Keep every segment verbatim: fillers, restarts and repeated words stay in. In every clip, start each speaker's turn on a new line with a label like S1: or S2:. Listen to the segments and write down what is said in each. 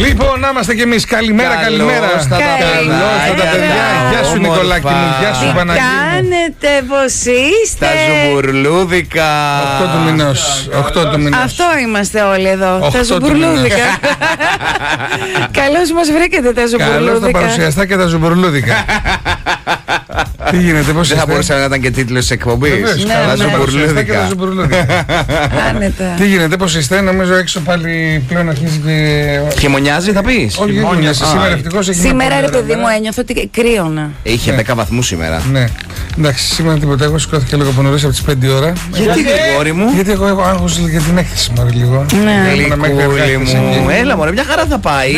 S1: Λοιπόν, να είμαστε κι εμείς. Καλημέρα, καλημέρα.
S2: Καλώς τα
S1: παιδιά. Γεια σου, Νικολάκη μου. Γεια σου, Παναγία.
S3: Τι κάνετε, πώς είστε?
S2: Τα ζουμπουρλούδικα.
S1: οκτώ του μηνός. οκτώ του μηνός.
S3: Αυτό είμαστε όλοι εδώ. Τα ζουμπουρλούδικα. Καλώς μας βρήκατε τα ζουμπουρλούδικα.
S1: Καλώς τα παρουσιαστά και τα ζουμπουρλούδικα. Τι γίνεται, πώς είστε?
S2: Δεν θα μπορούσε να ήταν και τίτλος της εκπομπής.
S1: Τα ζουμπουρλούδικα. Τι γίνεται, πώς είστε? Νομίζω έξω πάλι πλέον αρχίζει και...
S2: Χειμωνιάζει θα πεις?
S1: Όχι, χειμωνιάζει. Σήμερα ευτυχώς έχει...
S3: Σήμερα ρε παιδί μου ένιωθω ότι κρύωνα.
S2: Είχε δέκα βαθμούς σήμερα.
S1: Ναι. Εντάξει, σήμερα τίποτα. Εγώ σηκώθηκα λίγο από νωρίς από τις πέντε ώρα.
S2: Γιατί Γρηγόρη μου?
S1: Γιατί εγώ έχω άγχος για την έκθεση μωρέ λίγο.
S3: Ναι.
S2: Γλυκούλη μου. Έλα μωρέ, μια χαρά θα πάει.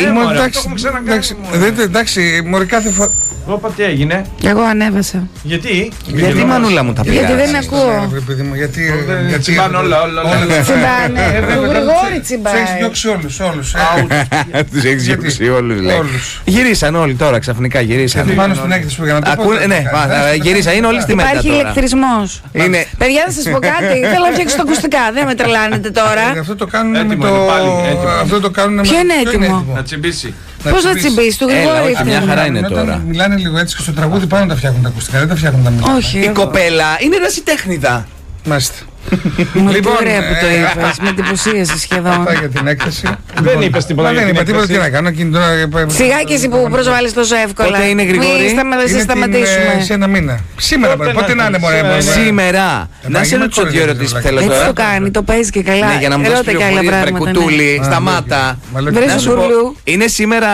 S1: Εντάξει, μωρέ κάθε φορά...
S4: Όπα, τι έγινε?
S3: Εγώ ανέβασα.
S4: Γιατί?
S2: Γιατί μανούλα μου τα πήγα?
S3: Γιατί δεν ακούω.
S1: Γιατί
S4: τσιμπάνε όλα, όλα.
S3: Τσιμπάνε. Ο Γρηγόρη τσιμπάει.
S1: Τους έχεις διώξει όλους, όλους.
S2: Τους έχεις διώξει όλους, λέει. Γυρίσαν όλοι τώρα, ξαφνικά γυρίσαν.
S1: Γιατί πάνω στην έκθεση που για να το πω.
S2: Ναι, γυρίσαν, είναι όλοι στη μέτα τώρα.
S3: Υπάρχει ηλεκτρισμός. Παιδιά, θα σας πω κάτι. Θέλω να φτιάξω τα ακουστικά. Δεν με τρελάνετε τώρα.
S1: Αυτό το κάνουν με το... Αυτό το κάνουν με...
S3: Ποιο είναι έτοιμο?
S4: Να τσιμπήσει.
S3: Πώς να τσιμπήσει, του Γρηγόρη?
S2: Μια χαρά είναι τώρα.
S1: Μιλάνε λίγο έτσι και στο τραγούδι πάνω τα φτιάχνουν τα ακουστικά. Δεν τα φτιάχνουν τα μυαλά.
S3: Όχι.
S2: Η κοπέλα είναι ερασιτέχνηδα.
S1: Μάλιστα.
S3: Λοιπόν, ωραία που το είπες, με εντυπωσίασε σχεδόν.
S1: Αυτά για την έκθεση.
S4: Δεν είπες τίποτα για
S1: Δεν
S4: την
S1: είπα τίποτα, τι
S4: έκθεση.
S1: να κάνω.
S3: Σιγά και εσύ που προσβάλλεις τόσο εύκολα.
S2: Πότε είναι, Γρηγόρη?
S3: Μην σταματήσουμε.
S1: Σε ένα μήνα. Σήμερα, πότε να είναι μωρέ.
S2: Σήμερα. Να σε ρωτήσω δύο ερωτήσεις που θέλω
S3: Έτσι το
S2: τώρα.
S3: κάνει, το παίζει και καλά.
S2: Ναι, για να μου δώσεις
S3: Ρώτα και άλλα
S2: πληροφορίες,
S3: πράγματα.
S2: Βρεκουτούλη, σταμάτα.
S3: Βρες
S2: Να
S3: ο
S2: σου πω,
S3: Μπουρλού.
S2: είναι σήμερα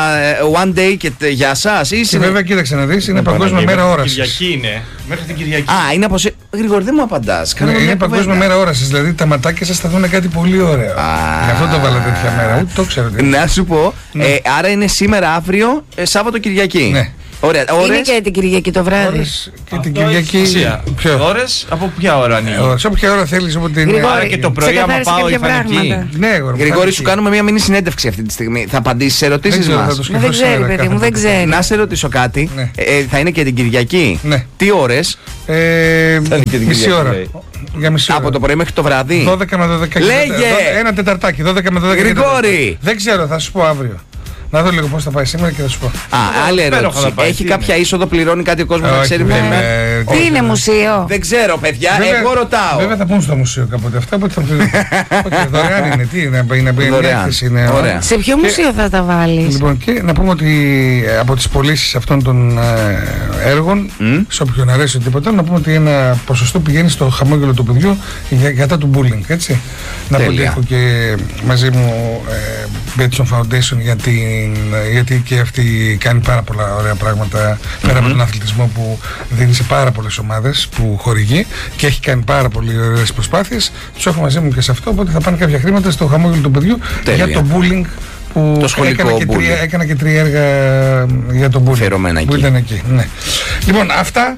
S2: one day και τε- για σας ή
S1: Και
S2: σήμερα?
S1: βέβαια κοίταξε να δεις, είναι Παγκόσμια Μέρα Όρασης.
S4: Κυριακή είναι. Μέχρι την Κυριακή.
S2: Α, είναι από σε... Γρηγόρη, δεν μου απαντάς. Κάνω μια
S1: Είναι Παγκόσμια
S2: κουβέντα.
S1: Μέρα Όρασης, δηλαδή τα ματάκια σας θα δουν κάτι πολύ ωραίο. Γι' αυτό το βάλα τέτοια μέρα, ούτε το ξέρετε.
S2: Να σου πω, ε, άρα είναι σήμερα, αύριο, ε, Σάββατο, Κυριακή.
S1: Ναι.
S2: Ωραία,
S3: Είναι
S2: ώρες.
S3: και την Κυριακή το βράδυ.
S1: Ώρες και την Κυριακή. Ποιο?
S4: Ώρες, από ποια ώρα ανοίγει?
S1: Σε όποια ώρα θέλεις, όποτε είναι.
S3: Γρηγόρη,
S4: Άρα και το πρωί, άμα
S3: ξεκαθάρισε
S4: πάω,
S3: κάποια
S4: θα είναι εκεί.
S3: πράγματα.
S1: Ναι, εγώ.
S2: Γρηγόρη, σου κάνουμε μια μίνι συνέντευξη αυτή τη στιγμή. Θα απαντήσεις σε ερωτήσεις μας?
S3: Μα δεν ξέρει, παιδί μου, δεν ξέρει.
S2: Να σε ρωτήσω κάτι.
S1: Ναι.
S2: Ε, θα είναι και την Κυριακή.
S1: Ναι.
S2: Τι ώρες?
S1: Ε,
S4: είναι και την
S1: μισή
S4: Κυριακή,
S1: ώρα.
S4: λέει.
S1: Για μισή ώρα.
S2: Από το πρωί μέχρι το βράδυ.
S1: δώδεκα με δώδεκα.
S2: Λέγε!
S1: δώδεκα, ένα τεταρτάκι, δώδεκα με δώδεκα.
S2: Γρηγόρη!
S1: Δεν ξέρω, θα σου πω αύριο. Να δω λίγο πώς θα πάει σήμερα και θα σου πω.
S2: Α, άλλη
S4: υπέροχα
S2: ερώτηση.
S4: θα πάει,
S2: Έχει
S4: τι
S2: κάποια είσοδο, πληρώνει κάτι ο κόσμος να
S1: Όχι,
S2: ξέρει
S1: βέβαια,
S2: βέβαια?
S1: ε,
S3: Τι
S1: όχι,
S3: είναι
S1: ναι.
S3: μουσείο?
S2: Δεν ξέρω, παιδιά,
S1: Βέβαια-
S2: εγώ ρωτάω.
S1: Βέβαια θα πούν στο μουσείο κάποτε αυτά, οπότε θα πει. Όχι, δωρεάν είναι, τι είναι, είναι μια
S2: Δωρεάν.
S1: έκθεση, είναι.
S2: Ωραία.
S3: Σε ποιο μουσείο θα τα βάλεις?
S1: Λοιπόν, και να πούμε ότι ε, από τις πωλήσεις αυτών των ε, έργων,
S2: Μμ.
S1: σε όποιον αρέσει τίποτα, να πούμε ότι ένα ποσοστό πηγαίνει στο χαμόγελο του παιδιού για, κατά του bullying, έτσι. Να πω ότι
S2: Τέλεια.
S1: έχω και μαζί μου ε, Betson Foundation για την, γιατί και αυτή κάνει πάρα πολλά ωραία πράγματα πέρα από τον αθλητισμό που δίνει σε πάρα πολλές ομάδες που χορηγεί και έχει κάνει πάρα πολύ ωραίες προσπάθειες. Τους έχω μαζί μου και σε αυτό, οπότε θα πάνε κάποια χρήματα στο χαμόγελο του παιδιού.
S2: Τέλεια.
S1: Για το bullying που
S2: Το σχολικό
S1: έκανα, και τρία,
S2: bullying.
S1: έκανα και τρία έργα για το bullying
S2: Αφιερωμένα
S1: που
S2: εκεί.
S1: ήταν εκεί. Ναι. Λοιπόν, αυτά.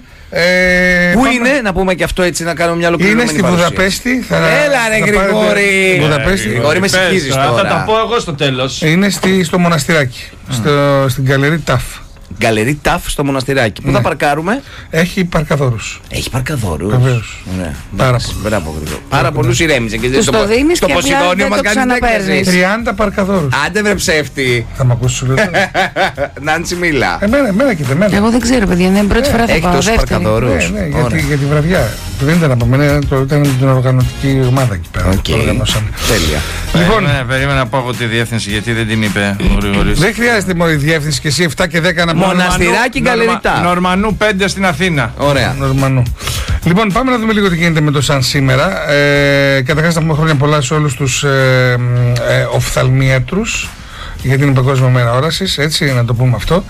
S1: Ε,
S2: Πού
S1: πάμε-
S2: είναι, να πούμε και αυτό έτσι, να κάνουμε μια
S1: Είναι
S2: ολοκληρωμένη
S1: στη
S2: παρουσίαση.
S1: Βουδαπέστη. Θα,
S2: Έλα ρε
S1: θα πάρετε-
S2: Γρηγόρη!
S1: Βουδαπέστη.
S2: Γρηγόρη, με συγχύζεις
S4: Θα
S2: τώρα.
S4: τα πω εγώ στο τέλος.
S1: Είναι στη, στο μοναστηράκι. Στο, στην Γκαλερί Ταφ.
S2: Γκαλερί Ταφ στο μοναστηράκι. Πού
S1: Ναι.
S2: θα παρκάρουμε?
S1: Έχει παρκαδόρους.
S2: Έχει παρκαδόρους.
S1: Βεβαίως.
S2: Ωραία.
S1: Πάρα
S2: Εντάξει,
S1: πολλούς.
S2: Μπράβο, Γρηγόρη. Πάρα πολλούς ηρέμησε. Και
S3: Τους
S2: στο-
S3: το δίνεις
S2: στο
S3: και απλά
S2: Ποσειδόνιο
S3: δεν
S2: μας
S3: το
S2: κάνεις
S3: ξαναπαίρνεις.
S2: έκθεση.
S1: τριάντα παρκαδόρους.
S2: Άντε βρε ψεύτη.
S1: Θα μ' ακούσεις σου λέω.
S2: Νάντσι μίλα.
S1: Εμένα, εμένα και εμένα.
S3: Εγώ δεν ξέρω, παιδιά, είναι η πρώτη φορά θα
S2: Έχει
S3: πάω.
S2: τόσους
S3: Δεύτερη.
S2: παρκαδόρους.
S1: Ναι, ναι, για,
S2: Ωραία.
S1: τη, για τη βραδιά. Δεν ήταν από μένα, το ήταν την οργανωτική ομάδα εκεί πέρα.
S2: Οκ.
S1: Το οργανώσαμε.
S2: Τέλεια.
S1: Λοιπόν,
S4: Περίμενα, περίμενα να πω εγώ τη διεύθυνση γιατί δεν την είπε ο Γρηγόρης.
S1: δεν χρειάζεται μόνο η διεύθυνση και εσύ επτά και δέκα να πούμε.
S2: Μοναστηράκι Γκαλερί Ταφ.
S4: Νορμανού πέντε στην Αθήνα.
S2: Ωραία.
S1: Νορμανού. Λοιπόν, πάμε να δούμε λίγο τι γίνεται με το σαν σήμερα. Ε, Καταρχάς να πούμε χρόνια πολλά σε όλους τους ε, ε, οφθαλμίατρους, γιατί είναι Παγκόσμια Μέρα Όρασης, έτσι να το πούμε αυτό.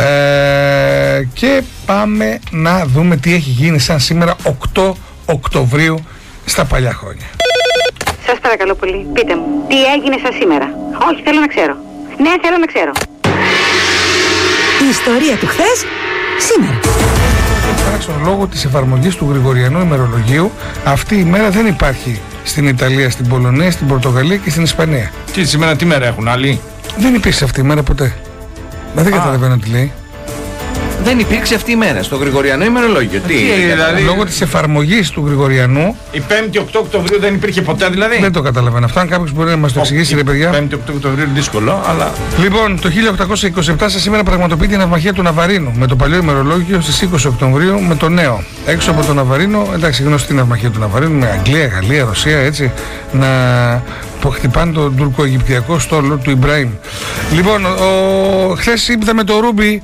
S1: Ε, και πάμε να δούμε τι έχει γίνει σαν σήμερα οκτώ Οκτωβρίου στα παλιά χρόνια.
S5: Σας παρακαλώ πολύ, πείτε μου, τι έγινε σας σήμερα? Όχι, θέλω να ξέρω. Ναι, θέλω να ξέρω.
S6: Η ιστορία του χθες, σήμερα.
S1: Παράξενο λόγω της εφαρμογής του Γρηγοριανού ημερολογίου, αυτή η μέρα δεν υπάρχει στην Ιταλία, στην Πολωνία, στην Πορτογαλία και στην Ισπανία.
S4: Τι σήμερα τι μέρα έχουν άλλοι?
S1: Δεν υπήρξε αυτή η μέρα ποτέ. Μα δεν καταλαβαίνω τι λέει.
S2: Δεν υπήρξε αυτή η μέρα στο Γρηγοριανό ημερολόγιο. Τι,
S1: Τι δηλαδή... Λόγω της εφαρμογής του Γρηγοριανού.
S4: Η πέμπτη οκτώ Οκτωβρίου δεν υπήρχε ποτέ δηλαδή.
S1: Δεν το καταλαβαίνω. Αυτό αν κάποιος μπορεί να μας το εξηγήσει, ρε παιδιά.
S4: πέμπτη οκτώ Οκτωβρίου είναι δύσκολο, αλλά.
S1: Λοιπόν, το χίλια οκτακόσια είκοσι επτά σε σήμερα πραγματοποιείται η ναυμαχία του Ναβαρίνου με το παλιό ημερολόγιο στις είκοσι Οκτωβρίου με το νέο. Έξω από το Ναβαρίνο, εντάξει, γνωστή ναυμαχία του Ναβαρίνου με Αγγλία, Γαλλία, Ρωσία, έτσι, να που χτυπάνε τον τουρκο-αιγυπτιακό στόλο του Ιμπραήμ. Λοιπόν, χθες είδαμε το Ρούμπι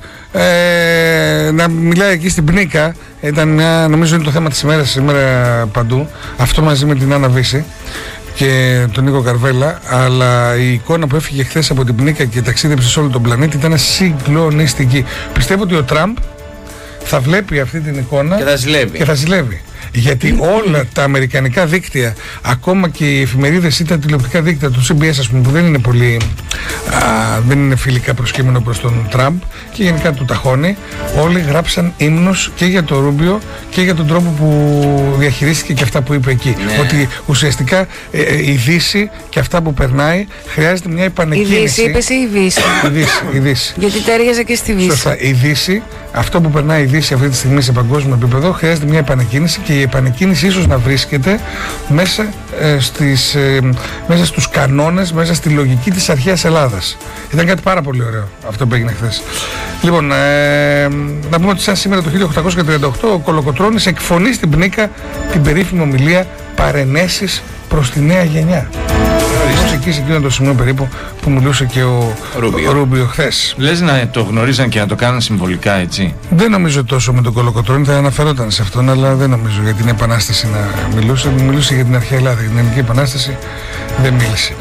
S1: ε, να μιλάει εκεί στην Πνίκα. Ήταν μια, νομίζω είναι το θέμα της ημέρας σήμερα παντού. Αυτό μαζί με την Άννα Βύση και τον Νίκο Καρβέλα. Αλλά η εικόνα που έφυγε χθες από την Πνίκα και ταξίδεψε σε όλο τον πλανήτη ήταν συγκλονιστική. Πιστεύω ότι ο Τραμπ θα βλέπει αυτή την εικόνα
S2: και θα ζηλεύει.
S1: Και θα ζηλεύει. Γιατί όλα τα αμερικανικά δίκτυα, ακόμα και οι εφημερίδες ή τα τηλεοπτικά δίκτυα του σι μπι ες, ας πούμε, που δεν είναι πολύ α, δεν είναι φιλικά προσκύμενο προς τον Τραμπ και γενικά του ταχώνει, όλοι γράψαν ύμνους και για το Ρούμπιο και για τον τρόπο που διαχειρίστηκε και αυτά που είπε εκεί. Ναι. Ότι ουσιαστικά ε, ε, η Δύση και αυτά που περνάει χρειάζεται μια επανεκκίνηση.
S3: Η Δύση, είπες ή η Δύση.
S1: Η Δύση, η Δύση.
S3: Γιατί τέριαζε και στη Δύση.
S1: Σωστά. Η Δύση, αυτό που περνάει η Δύση αυτή τη στιγμή σε παγκόσμιο επίπεδο, χρειάζεται μια επανεκκίνηση και η επανεκκίνηση ίσως να βρίσκεται μέσα, ε, στις, ε, μέσα στους κανόνες, μέσα στη λογική της αρχαίας Ελλάδας. Ήταν κάτι πάρα πολύ ωραίο αυτό που έγινε χθες. Λοιπόν, ε, να πούμε ότι σαν σήμερα το χίλια οκτακόσια τριάντα οκτώ ο Κολοκοτρώνης εκφωνεί στην Πνίκα την περίφημη ομιλία «Παρενέσεις προς τη νέα γενιά». Εκεί σε εκείνο το σημείο περίπου που μιλούσε και ο Ρούμπιο, ο Ρούμπιο χθες.
S4: Λες να το γνωρίζαν και να το κάνουν συμβολικά, έτσι?
S1: Δεν νομίζω τόσο με τον Κολοκοτρώνη, θα αναφερόταν σε αυτόν, αλλά δεν νομίζω για την Επανάσταση να μιλούσε. Μιλούσε για την αρχαία Ελλάδα, για την Ελληνική Επανάσταση δεν μίλησε.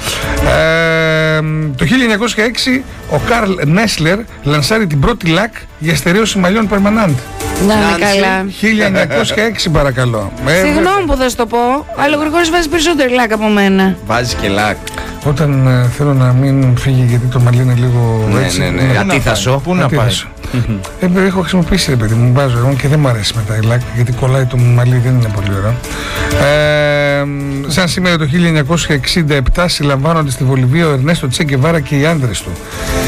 S1: Ε, το χίλια εννιακόσια έξι ο Καρλ Νέσλερ λανσάρει την πρώτη λακ για στερέωση μαλλιών περμανάντ.
S3: Να είναι καλά.
S1: χίλια εννιακόσια έξι παρακαλώ.
S3: Συγγνώμη που θα σου το πω, αλλά ο Γρηγόρης βάζει περισσότερη λάκ από μένα.
S2: Βάζει και λάκ.
S1: Όταν ε, θέλω να μην φύγει γιατί το μαλλί είναι λίγο
S2: ναι,
S1: έτσι.
S2: Ναι, ναι, ναι. Αντίθασο. Πού να πάει?
S1: ε, έχω χρησιμοποιήσει, ρε παιδί μου, βάζω εγώ και δεν μου αρέσει μετά η λάκ γιατί κολλάει το μαλλί, δεν είναι πολύ ωραίο. Ε, σαν σήμερα το χίλια εννιακόσια εξήντα επτά συλλαμβάνονται στη Βολιβία ο Ερνέστο Τσε Γκεβάρα και οι άντρες του.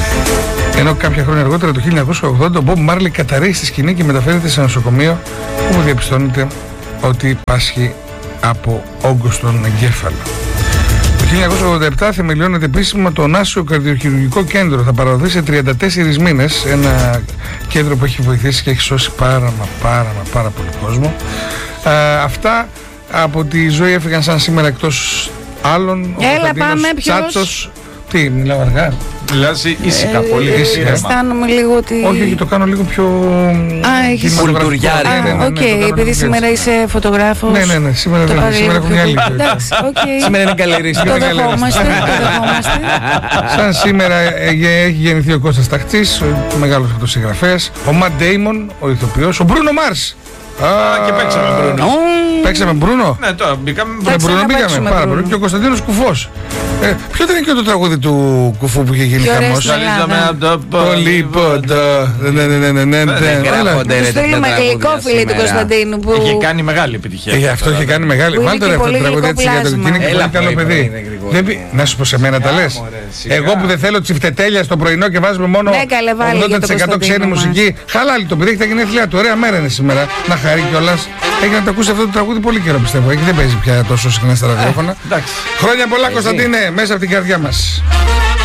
S1: Ενώ κάποια χρόνια αργότερα, το χίλια εννιακόσια ογδόντα, ο Μπομπ Μάρλι καταρρέει στη σκηνή και μεταφέρεται σε νοσοκομείο όπου διαπιστώνεται ότι πάσχει από όγκο στον εγκέφαλο. Το χίλια εννιακόσια ογδόντα επτά θεμελιώνεται επίσημα το Νάσιο Καρδιοχειρουργικό Κέντρο. Θα παραδοθεί σε τριάντα τέσσερις μήνες. Ένα κέντρο που έχει βοηθήσει και έχει σώσει πάρα μα πάρα μα πάρα πολύ κόσμο. Α, αυτά από τη ζωή έφυγαν σαν σήμερα εκτός άλλων.
S3: Έλα πάμε ποιος.
S1: Τι, μιλάω αργά.
S4: Μιλάς ήσυχα,
S3: ε,
S4: πολύ ήσυχα.
S3: Αισθάνομαι λίγο ότι...
S1: Όχι, το κάνω λίγο πιο...
S3: Α, έχεις...
S2: Κουλτουριάρι.
S3: Οκ, επειδή σήμερα είσαι φωτογράφος...
S1: Ναι, ναι, ναι, σήμερα δεν είναι, σήμερα έχω μια άλλη.
S3: Εντάξει, οκ.
S2: Σήμερα είναι καλερίστη.
S3: Το δεχόμαστε, το δεχόμαστε.
S1: Σαν σήμερα έχει γεννηθεί ο Κώστας Ταχτσής, ο μεγάλος φωτοσυγγραφέας, ο Ματ Ντέιμον, ο ηθοποιός, ο Μπρούνο Μάρς.
S4: Α, και παίξαμε Μπρούνο.
S1: Παίξαμε Μπρούνο.
S4: Ναι, τώρα μπήκαμε
S1: με Μπρούνο. Μπήκαμε πάρα πολύ. Και ο Κωνσταντίνος Κουφός. Ε, ποιο ήταν και το τραγούδι του Κουφού που είχε γίνει χαμός? Πολύ πόντο. Ναι, ναι, ναι, ναι, ναι.
S3: Του στείλουμε γλυκό φίλοι του Κωνσταντίνου που...
S4: Είχε κάνει μεγάλη επιτυχία.
S1: Γι' αυτό είχε κάνει μεγάλη. Βάλτε ρε αυτό το τραγούδι έτσι για το είναι και πολύ καλό παιδί. Να σου πω σε μένα τα λες. Εγώ που δεν θέλω τσιφτετέλια στο πρωινό και βάζουμε μόνο ογδόντα τοις εκατό ξένη μουσική. Χαλάλι το παιδί, έχει τα γενέθλιά του. Ωραία μέρα είναι σήμερα. Να χαρεί κιόλας. Έχει να το ακούσει αυτό το τραγούδι πολύ καιρό πιστεύω. Εκεί δεν παίζει πια τόσο συχνά στα ραδιόφωνα. Χρόνια πολλά, Κωνσταντίνε, μέσα από την καρδιά μας.